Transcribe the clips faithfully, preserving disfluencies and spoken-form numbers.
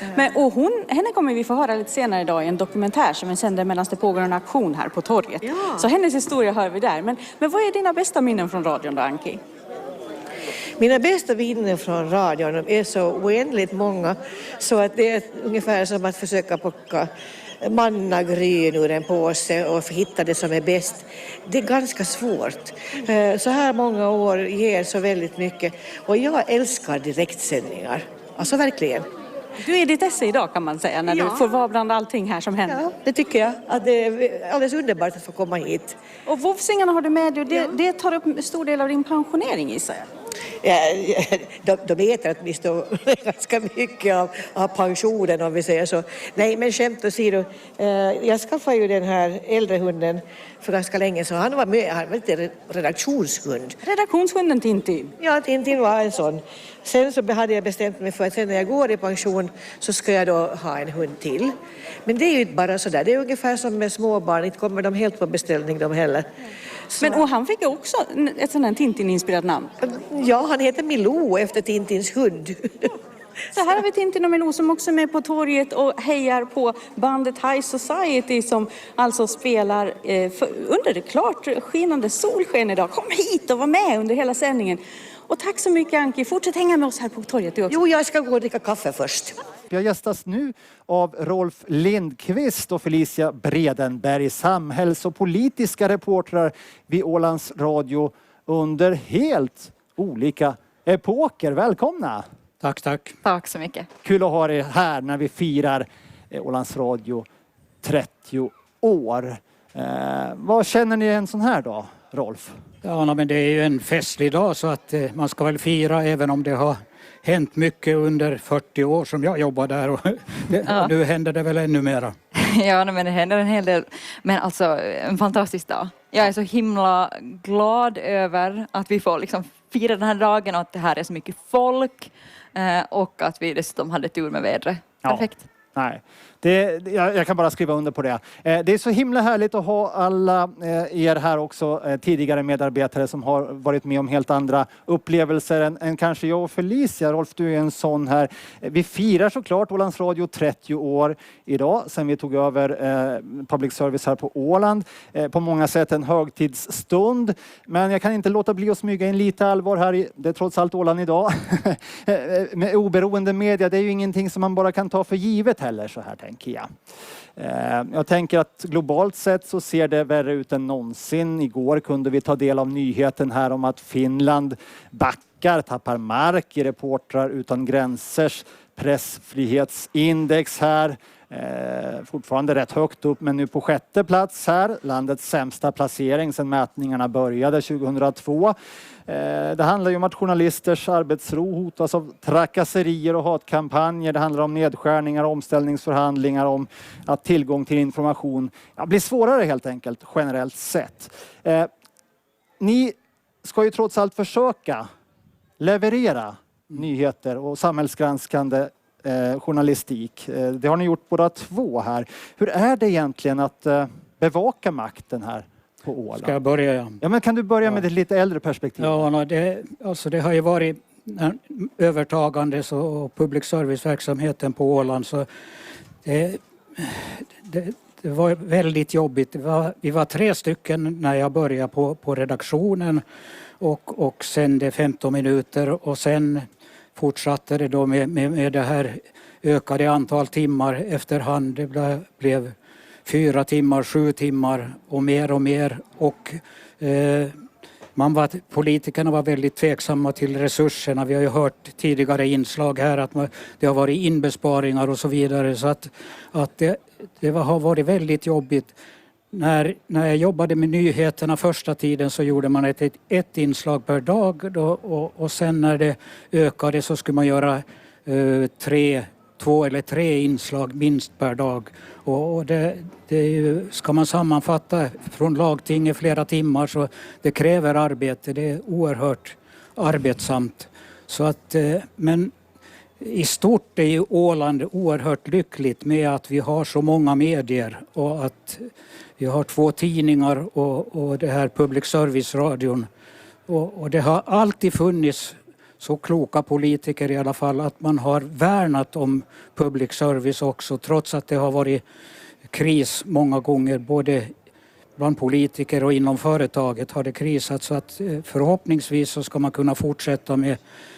Men, och hon, henne kommer vi få höra lite senare idag i en dokumentär som vi sänder medan det pågår en aktion här på torget. Ja. Så hennes historia hör vi där. Men, men vad är dina bästa minnen från radion då, Anki? Mina bästa minnen från radion är så oändligt många så att det är ungefär som att försöka plocka mannagryn ur en påse och hitta det som är bäst. Det är ganska svårt. Så här många år ger så väldigt mycket och jag älskar direktsändningar. Alltså verkligen. Du är ditt esse idag kan man säga när Ja. du får vara bland allting här som händer. Ja, det tycker jag. Att det är alldeles underbart att få komma hit. Och vovsingarna har du med dig och det, Ja. det tar upp en stor del av din pensionering i sig. Ja, de, de äter åtminstone ganska mycket av, av pensionen om vi säger så. Nej, men skämt åsido. Eh, jag skaffade ju den här äldre hunden för ganska länge så han var med, han var lite redaktionshund. Redaktionshunden Tintin. Ja, Tintin var en sån. Sen så hade jag bestämt mig för att sen när jag går i pension så ska jag då ha en hund till. Men det är ju inte bara så där. Det är ungefär som med småbarn. Inte kommer de helt på beställning de heller. Så. Men och han fick ju också ett sånt här Tintin-inspirerat namn. Ja, han heter Milou efter Tintins hund. Så här har vi Tintin och Milou som också är med på torget och hejar på bandet High Society som alltså spelar eh, för, under det klart skinande solsken idag. Kom hit och var med under hela sändningen. Och tack så mycket Anki. Fortsätt hänga med oss här på torget du också. Jo, jag ska gå och dricka kaffe först. Jag gästas nu av Rolf Lindqvist och Felicia Bredenberg, samhälls- och politiska reportrar vid Ålands Radio under helt olika epoker. Välkomna! Tack, tack. Tack så mycket. Kul att ha er här när vi firar Ålands Radio trettio år. Eh, vad känner ni en sån här dag, Rolf? Ja, men det är ju en festlig dag så att eh, man ska väl fira även om det har hänt mycket under fyrtio år som jag jobbar där och det, Ja. nu händer det väl ännu mera. Ja, men det händer en hel del. Men alltså en fantastisk dag. Jag är så himla glad över att vi får liksom fira den här dagen och att det här är så mycket folk eh, och att vi dessutom hade tur med vädret. Perfekt. Ja. Nej, det, jag, jag kan bara skriva under på det. Eh, det är så himla härligt att ha alla eh, er här också, eh, tidigare medarbetare som har varit med om helt andra upplevelser än, än kanske jag och Felicia. Rolf, du är en sån här. Eh, vi firar såklart Ålands Radio trettio år idag sen vi tog över eh, public service här på Åland. Eh, på många sätt en högtidsstund. Men jag kan inte låta bli att smyga in lite allvar här. I, det är trots allt Åland idag. Med oberoende media, det är ju ingenting som man bara kan ta för givet heller, så här tänker jag. Eh, jag tänker att globalt sett så ser det värre ut än någonsin. Igår kunde vi ta del av nyheten här om att Finland backar, tappar mark i Reportrar utan gränsers pressfrihetsindex här. Eh, fortfarande rätt högt upp, men nu på sjätte plats här. Landets sämsta placering sedan mätningarna började tjugohundratvå. Eh, det handlar ju om att journalisters arbetsro hotas av trakasserier och hatkampanjer. Det handlar om nedskärningar, omställningsförhandlingar, om att tillgång till information ja, blir svårare helt enkelt, generellt sett. Eh, ni ska ju trots allt försöka leverera nyheter och samhällsgranskande Eh, journalistik. Eh, det har ni gjort båda två här. Hur är det egentligen att eh, bevaka makten här på Åland? Ska jag börja? Ja, men kan du börja Ja. med ett lite äldre perspektiv? Ja, no, det, alltså det har ju varit övertagandes och public service-verksamheten på Åland så det, det, det var väldigt jobbigt. Det var, vi var tre stycken när jag började på, på redaktionen och, och sen det femton minuter och sen fortsatte det då med, med, med det här ökade antal timmar efterhand. Det blev, blev fyra timmar, sju timmar och mer och mer. Och eh, man var, politikerna var väldigt tveksamma till resurserna. Vi har ju hört tidigare inslag här att man, det har varit inbesparingar och så vidare. Så att, att det, det var, har varit väldigt jobbigt. När, när jag jobbade med nyheterna första tiden så gjorde man ett, ett, ett inslag per dag då, och, och sen när det ökade så skulle man göra uh, tre, två eller tre inslag minst per dag. Och, och det, det är ju, ska man sammanfatta från lagtinget flera timmar så det kräver arbete. Det är oerhört arbetsamt. Så att, uh, men i stort är ju Åland oerhört lyckligt med att vi har så många medier och att vi har två tidningar och, och det här public service-radion. Och, och det har alltid funnits så kloka politiker i alla fall att man har värnat om public service också, trots att det har varit kris många gånger både bland politiker och inom företaget har det krisat, så att förhoppningsvis så ska man kunna fortsätta med,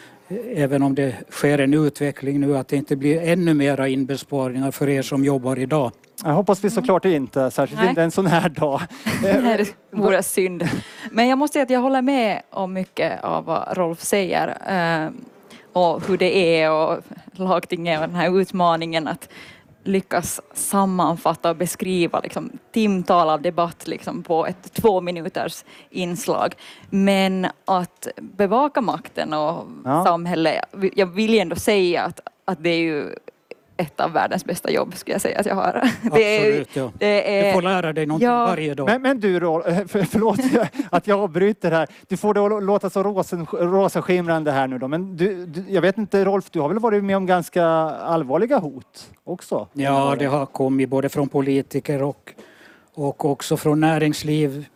även om det sker en utveckling nu, att det inte blir ännu mera inbesparingar för er som jobbar idag. Jag hoppas vi såklart inte, särskilt Nej. inte en sån här dag. Nej, det vore synd. Men jag måste säga att jag håller med om mycket av vad Rolf säger. Eh, och hur det är och lagtinget och den här utmaningen att lyckas sammanfatta och beskriva liksom, timtal av debatt liksom, på ett två minuters inslag. Men att bevaka makten och Ja. samhället, jag vill ju ändå säga att, att det är ju ett av världens bästa jobb, skulle jag säga att jag har. Det är, Absolut, ja. det är, Du får lära dig någonting ja. varje dag. Men, men du, Rolf, för, förlåt att jag avbryter här. Du får det att låta så rosen, rosa skimrande här nu då. Men du, du, jag vet inte, Rolf, du har väl varit med om ganska allvarliga hot också? Ja, det har kommit både från politiker och, och också från näringsliv.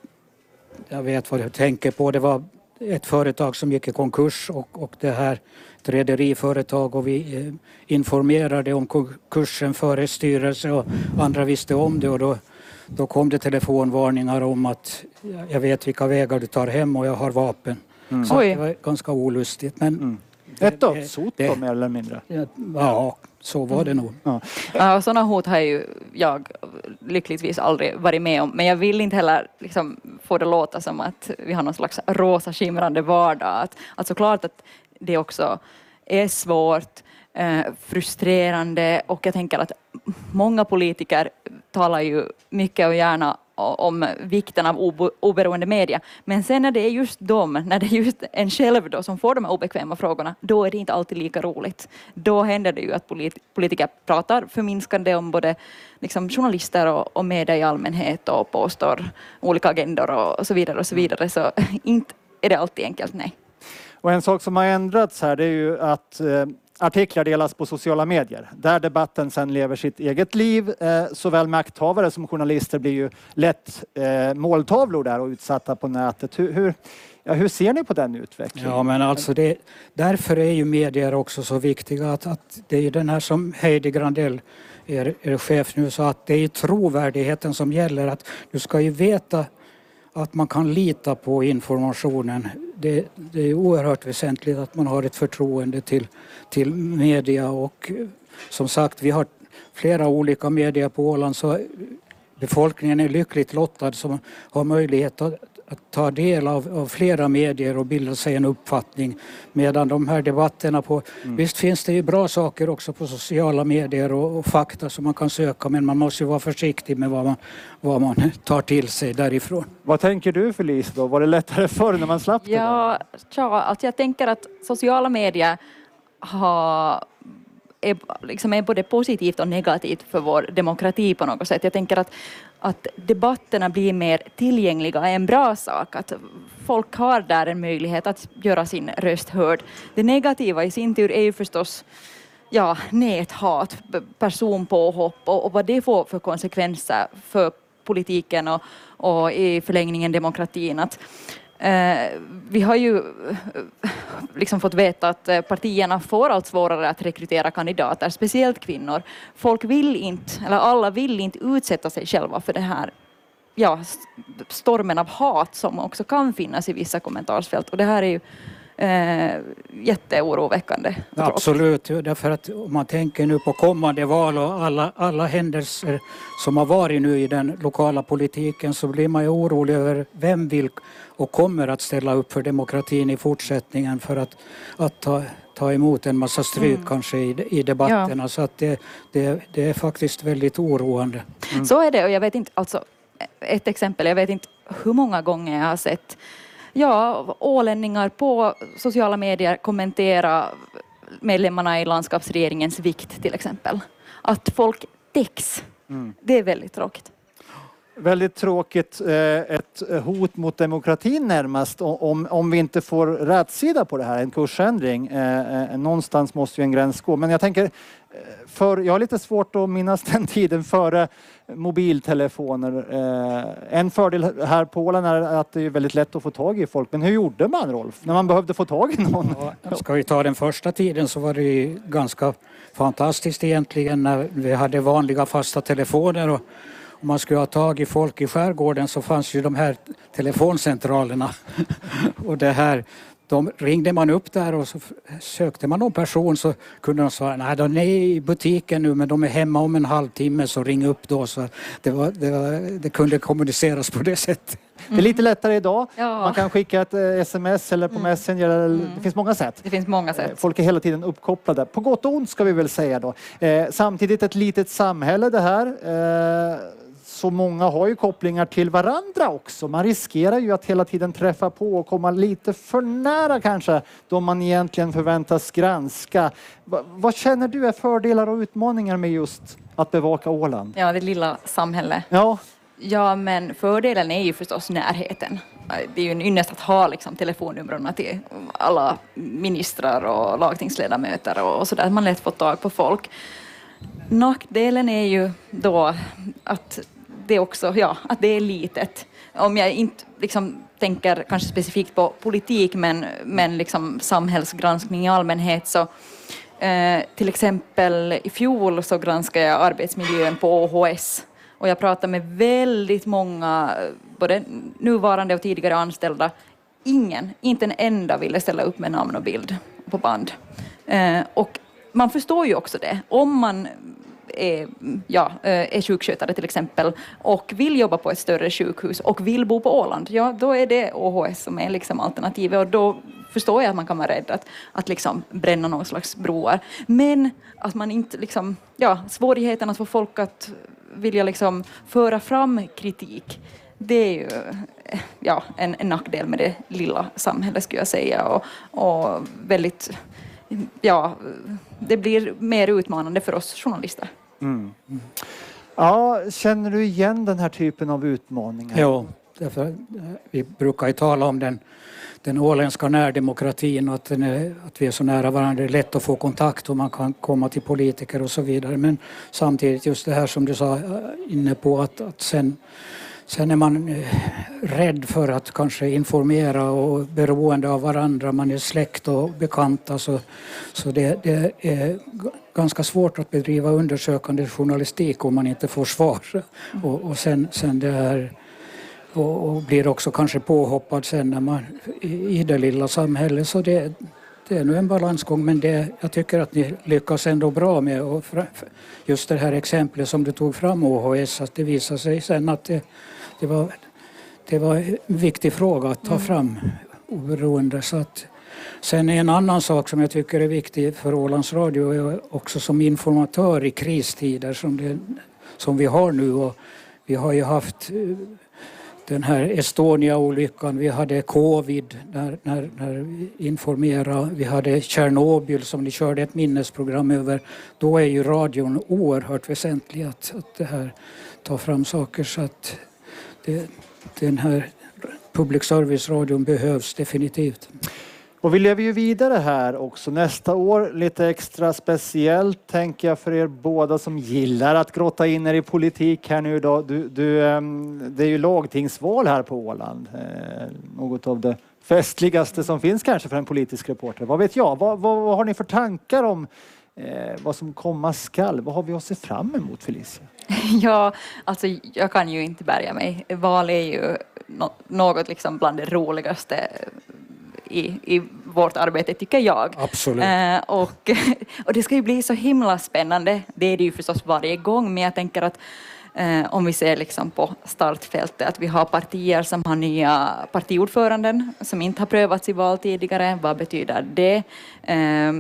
Jag vet vad jag tänker på. Det var ett företag som gick i konkurs och, och det här ett rederiföretag, och vi eh, informerade om konkursen före styrelse och andra visste om det, och då, då kom det telefonvarningar om att jag vet vilka vägar du tar hem och jag har vapen. Mm. Så Oj. det var ganska olustigt. Men Mm. det- Ett dödshot det- då, mer eller mindre. Ja, så var det nog. Ja. Ja, och sådana hot har ju jag lyckligtvis aldrig varit med om. Men jag vill inte heller liksom få det låta som att vi har någon slags rosa skimrande vardag. Att, att såklart att det också är svårt, eh, frustrerande, och jag tänker att många politiker talar ju mycket och gärna om vikten av obe- oberoende media. Men sen när det är just dem, när det är just en själv då som får de här obekväma frågorna, då är det inte alltid lika roligt. Då händer det ju att polit- politiker pratar förminskande om både liksom, journalister och, och media i allmänhet och påstår olika agendor och, och så vidare och så vidare. Så inte är det alltid enkelt, nej. Och en sak som har ändrats här, det är ju att eh, artiklar delas på sociala medier. Där debatten sen lever sitt eget liv. Eh, såväl makthavare som journalister blir ju lätt eh, måltavlor där och utsatta på nätet. Hur, hur, ja, hur ser ni på den utvecklingen? Ja, men alltså det, därför är ju medier också så viktiga. Att, att det är ju den här som Heidi Grandell är, är chef nu, så att det är trovärdigheten som gäller. Att du ska ju veta att man kan lita på informationen. Det, det är oerhört väsentligt att man har ett förtroende till, till media, och som sagt, vi har flera olika medier på Åland, så befolkningen är lyckligt lottad som har möjlighet att, att ta del av, av flera medier och bilda sig en uppfattning, medan de här debatterna på, mm. visst finns det ju bra saker också på sociala medier och, och fakta som man kan söka, men man måste ju vara försiktig med vad man, vad man tar till sig därifrån. Vad tänker du, Felice, då? Var det lättare förr när man slapp det där? Ja, tja, alltså jag tänker att sociala medier har, är, liksom är både positivt och negativt för vår demokrati på något sätt. Jag tänker att, att debatterna blir mer tillgängliga är en bra sak. Att folk har där en möjlighet att göra sin röst hörd. Det negativa i sin tur är ju förstås ja, näthat, personpåhopp och, och vad det får för konsekvenser för politiken och, och i förlängningen demokratin. Att, eh, vi har ju liksom fått veta att partierna får allt svårare att rekrytera kandidater, speciellt kvinnor. Folk vill inte, eller alla vill inte utsätta sig själva för det här ja, stormen av hat som också kan finnas i vissa kommentarsfält. Och det här är ju eh, jätteoroväckande. Absolut, därför att om man tänker nu på kommande val och alla, alla händelser som har varit nu i den lokala politiken, så blir man ju orolig över vem vill och kommer att ställa upp för demokratin i fortsättningen för att, att ta, ta emot en massa stryk mm. kanske i, i debatterna. Ja. Så att det, det, det är faktiskt väldigt oroande. Mm. Så är det, och jag vet inte, alltså ett exempel, jag vet inte hur många gånger jag har sett ja, ålänningar på sociala medier kommentera medlemmarna i landskapsregeringens vikt till exempel. Att folk täcks, mm. det är väldigt tråkigt. Väldigt tråkigt, ett hot mot demokratin närmast om, om vi inte får rätsida på det här, en kursändring. Någonstans måste ju en gräns gå. Men jag tänker, För, jag har lite svårt att minnas den tiden före mobiltelefoner. En fördel här på Åland är att det är väldigt lätt att få tag i folk. Men hur gjorde man, Rolf, när man behövde få tag i någon? Ja, ska vi ta den första tiden så var det ju ganska fantastiskt egentligen när vi hade vanliga fasta telefoner och om man skulle ha tag i folk i skärgården så fanns ju de här telefoncentralerna och det här, de ringde man upp där och så sökte man någon person så kunde de säga nej de är i butiken nu men de är hemma om en halvtimme så ring upp då så det, var, det, var, det kunde kommuniceras på det sättet. Det är lite lättare idag. Ja. Man kan skicka ett sms eller på mm. Messenger. Mm. Det finns många sätt. Det finns många sätt. Folk är hela tiden uppkopplade. På gott och ont ska vi väl säga då. Eh, samtidigt ett litet samhälle det här. Eh, så många har ju kopplingar till varandra också. Man riskerar ju att hela tiden träffa på och komma lite för nära kanske då man egentligen förväntas granska. Va, vad känner du är fördelar och utmaningar med just att bevaka Åland? Ja, det lilla samhället. Ja. Ja, men fördelen är ju förstås närheten. Det är ju en ynnest att ha liksom, telefonnumren till alla ministrar och lagtingsledamöter och, och sådär. Att man lätt får tag på folk. Nackdelen är ju då att det också, ja, att det är litet. Om jag inte liksom, tänker kanske specifikt på politik men, men liksom samhällsgranskning i allmänhet så eh, till exempel i fjol så granskade jag arbetsmiljön på Å H S. Och jag pratade med väldigt många, både nuvarande och tidigare anställda. Ingen, inte en enda ville ställa upp med namn och bild på band. Eh, och man förstår ju också det. Om man är, ja, är sjukskötare till exempel och vill jobba på ett större sjukhus och vill bo på Åland, ja då är det Å H S som är liksom alternativet och då förstår jag att man kan vara rädd att, att liksom bränna någon slags broar. Men att man inte liksom, ja, svårigheten att få folk att vilja liksom föra fram kritik, det är ju ja, en, en nackdel med det lilla samhället skulle jag säga och, och väldigt, ja, det blir mer utmanande för oss journalister. Mm. Mm. Ja, känner du igen den här typen av utmaningar? Ja, därför vi brukar ju tala om den den åländska närdemokratin och att, den är, att vi är så nära varandra. Det är lätt att få kontakt och man kan komma till politiker och så vidare. Men samtidigt just det här som du sa inne på att, att sen, sen är man eh, rädd för att kanske informera och beroende av varandra. Man är släkt och bekanta så, så det, det är ganska svårt att bedriva undersökande journalistik om man inte får svar. Och, och sen, sen det här Och, och blir också kanske påhoppad sen när man i, i det lilla samhället. Så det, det är nu en balansgång men det, jag tycker att ni lyckas ändå bra med och just det här exemplet som du tog fram Å H S att det visar sig sen att det, det, var, det var en viktig fråga att ta fram oberoende. Så att, sen är en annan sak som jag tycker är viktig för Ålands Radio är också som informatör i kristider som, det, som vi har nu och vi har ju haft den här Estonia-olyckan, vi hade covid när, när, när vi informerade, vi hade Tjernobyl som ni körde ett minnesprogram över. Då är ju radion oerhört väsentlig att, att det här tar fram saker så att det, den här public service-radion behövs definitivt. Och vi lever ju vidare här också. Nästa år lite extra speciellt tänker jag för er båda som gillar att grotta in er i politik här nu då. Du, du, det är ju lagtingsval här på Åland. Något av det festligaste som finns kanske för en politisk reporter. Vad vet jag? Vad, vad, vad har ni för tankar om eh, vad som komma skall? Vad har vi att se fram emot, Felicia? Ja, alltså jag kan ju inte bärga mig. Val är ju något liksom bland det roligaste I, i vårt arbete tycker jag. Absolut. Eh, och, och det ska ju bli så himla spännande. Det är det ju förstås varje gång. Men jag tänker att eh, om vi ser liksom på startfältet att vi har partier som har nya partiordföranden som inte har prövats i val tidigare. Vad betyder det? Eh,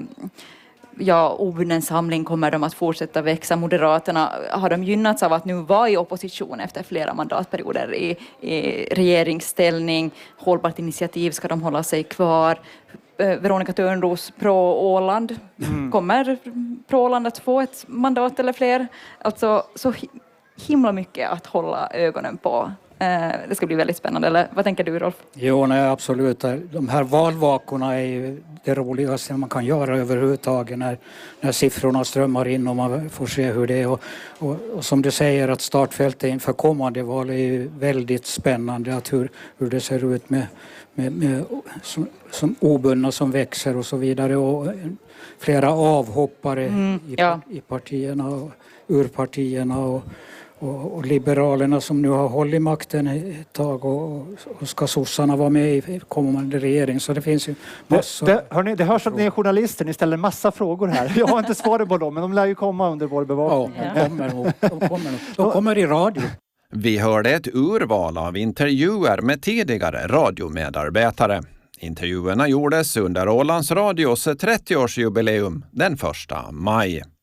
Ja, obunden samling kommer de att fortsätta växa. Moderaterna har de gynnats av att nu vara i opposition efter flera mandatperioder i, i regeringsställning. Hållbart initiativ ska de hålla sig kvar. Veronica Törnros pro-Åland. Mm. Kommer pro-Åland att få ett mandat eller fler? Alltså så himla mycket att hålla ögonen på Det ska bli väldigt spännande. Eller vad tänker du, Rolf? Jo, nej, absolut. De här valvakorna är ju det roligaste man kan göra överhuvudtaget när, när siffrorna strömmar in och man får se hur det är. Och, och, och som du säger att startfältet inför kommande val är ju väldigt spännande. Att hur, hur det ser ut med, med, med som, som obundna som växer och så vidare. Och flera avhoppare Mm, i, ja. i partierna och ur partierna och Och, och liberalerna som nu har hållit makten ett tag och, och ska sossarna vara med i kommande regering. Så det finns ju massor. Det, det, hörni, det hörs att ni är journalister. Ni ställer en massa frågor här. Jag har inte svaret på dem, men de lär ju komma under vår bevakning. Ja, de kommer, nog. de kommer, nog. de kommer i radio. Vi hörde ett urval av intervjuer med tidigare radiomedarbetare. Intervjuerna gjordes under Ålands Radios trettioårsjubileum den första maj.